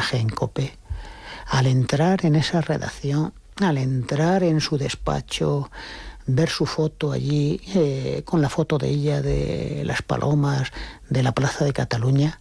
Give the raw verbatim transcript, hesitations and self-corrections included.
reportaje en COPE, al entrar en esa redacción, al entrar en su despacho, ver su foto allí, eh, con la foto de ella, de las palomas, de la Plaza de Cataluña,